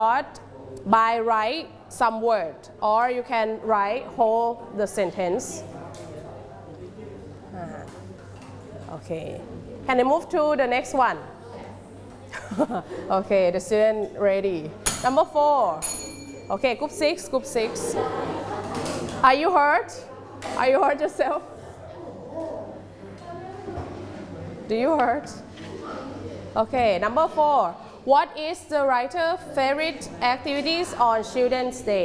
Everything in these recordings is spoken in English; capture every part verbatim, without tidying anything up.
by write some word or you can write whole the sentence. Okay, can I move to the next one? Okay, the student ready. Number four. Okay, group six, group six. Are you hurt? Are you hurt yourself? Do you hurt? Okay, number four. What is the writer's favorite activities on Children's Day?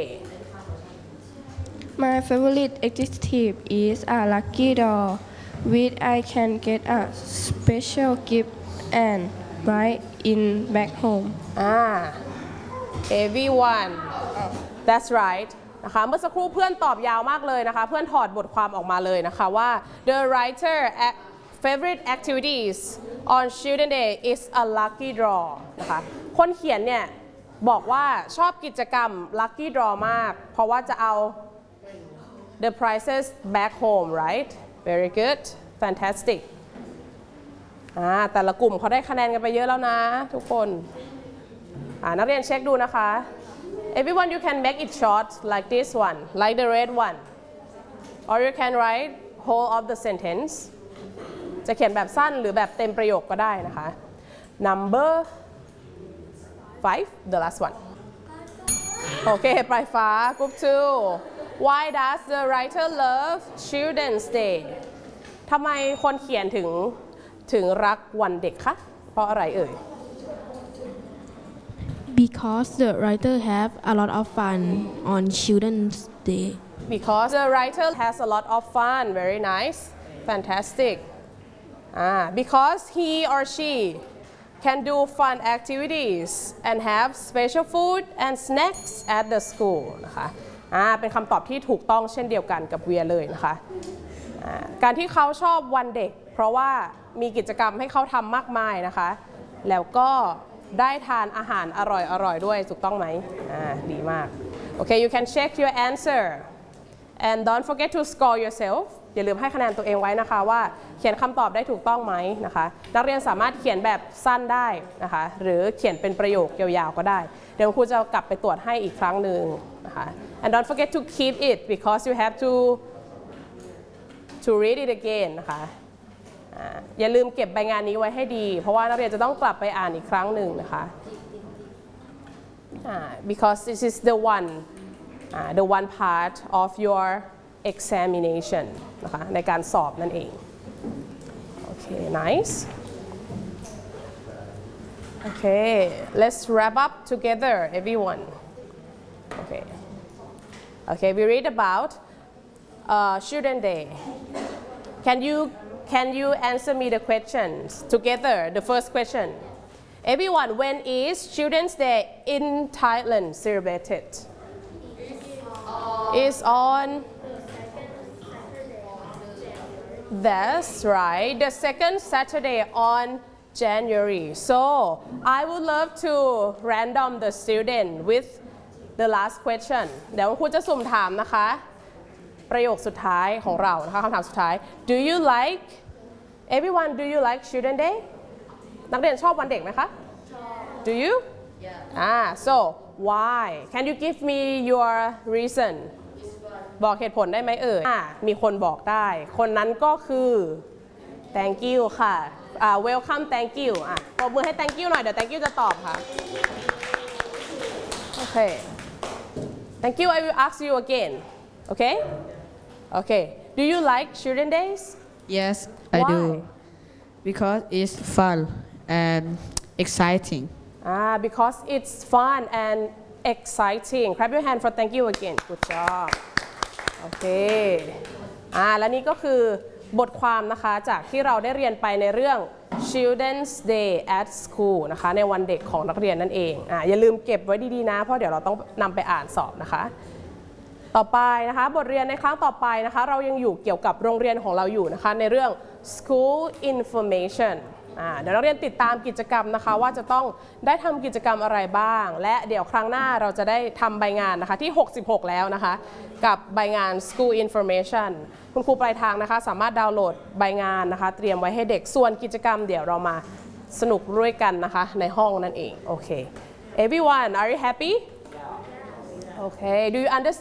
My favorite activity is a lucky draw, which I can get a special gift and write in back home. Ah, everyone. That's right. นะคะเมื่อสักครู่เพื่อนตอบยาวมากเลยนะคะเพื่อนถอดบทความออกมาเลยนะคะว่า The writer favorite activities on Children's Day is a lucky draw นะคะคนเขียนเนี่ยบอกว่าชอบกิจกรรม lucky draw มากเพราะว่าจะเอา the prizes back home right very good fantastic อ่าแต่ละกลุ่มเขาได้คะแนนกันไปเยอะแล้วนะทุกคนอ่านักเรียนเช็คดูนะคะ everyone you can make it short like this one like the red one or you can write whole of the sentence จะเขียนแบบสั้นหรือแบบเต็มประโยคก็ได้นะคะ number five the last one โอเคปลายฟ้า group two why does the writer love Children's Day ทำไมคนเขียนถึงถึงรักวันเด็กคะเพราะอะไรเอ่ย Because the writer have a lot of fun on Children's Day because the writer has a lot of fun very nice fantastic ah because he or she can do fun activities and have special food and snacks at the school นะคะอ่าเป็นคำตอบที่ถูกต้องเช่นเดียวกันกับเวียเลยนะคะการที่เขาชอบวันเด็กเพราะว่ามีกิจกรรมให้เขาทำมากมายนะคะแล้วก็ได้ทานอาหารอร่อยๆด้วยถูกต้องไหมอ่าดีมากโอเค you can check your answer and don't forget to score yourself อย่าลืมให้คะแนนตัวเองไว้นะคะว่าเขียนคำตอบได้ถูกต้องไหมนะคะนักเรียนสามารถเขียนแบบสั้นได้นะคะหรือเขียนเป็นประโยคยาวๆก็ได้เดี๋ยวครูจะกลับไปตรวจให้อีกครั้งหนึ่งนะคะ and don't forget to keep it because you have to to read it again นะคะอย่าลืมเก็บใบงานนี้ไว้ให้ดีเพราะว่านักเรียนจะต้องกลับไปอ่านอีกครั้งหนึ่งนะคะ because this is the one uh, the one part of your examination นะคะในการสอบนั่นเองโอเค nice okay let's wrap up together everyone okay okay we read about uh, Children's Day can you can you answer me the questions together the first question everyone when is Children's Day in Thailand celebrated is on that's right the second Saturday on January so I would love to random the student with the last question เดี๋ยวครูจะสุ่มถามนะคะประโยคสุดท้ายของเรานะคะคำถามสุดท้าย Do you like everyone do you like Children's Day นักเรียนชอบวันเด็กไหมคะ Do you yeah ah so why can you give me your reason บอกเหตุผลได้ไหมเอ่ยมีคนบอกได้คนนั้นก็คือ thank you ค่ะ welcome thank you อ่ะปรบมือให้ thank you หน่อยเดี๋ยว thank you จะตอบค่ะโอเค thank you I will ask you again okay okay do you like Children's Days Yes Why? I do because it's fun and exciting ah because it's fun and exciting clap your hand for thank you again good job โอเคอ่าและนี่ก็คือบทความนะคะจากที่เราได้เรียนไปในเรื่อง Children's Day at School นะคะในวันเด็กของนักเรียนนั่นเองอ่าอย่าลืมเก็บไว้ดีๆนะเพราะเดี๋ยวเราต้องนำไปอ่านสอบนะคะต่อไปนะคะบทเรียนในครั้งต่อไปนะคะเรายังอยู่เกี่ยวกับโรงเรียนของเราอยู่นะคะในเรื่อง School Information อ่าเดี๋ยวนักเรียนติดตามกิจกรรมนะคะว่าจะต้องได้ทำกิจกรรมอะไรบ้างและเดี๋ยวครั้งหน้าเราจะได้ทำใบงานนะคะที่หกสิบหกแล้วนะคะกับใบงาน School Information คุณครูปลายทางนะคะสามารถดาวน์โหลดใบงานนะคะเตรียมไว้ให้เด็กส่วนกิจกรรมเดี๋ยวเรามาสนุกด้วยกันนะคะในห้องนั่นเองโอเค Everyone, are you happy? Okay, do you understand?